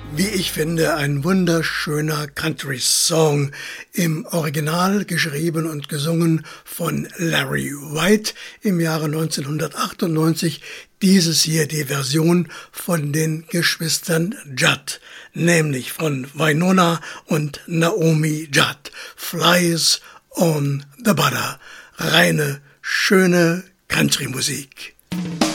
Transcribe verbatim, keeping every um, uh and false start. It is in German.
Wie ich finde, ein wunderschöner Country-Song, im Original geschrieben und gesungen von Larry White im Jahre neunzehnhundertachtundneunzig. Dieses hier die Version von den Geschwistern Judd, nämlich von Wynona und Naomi Judd. Flies on the Butter. Reine, schöne Country-Musik.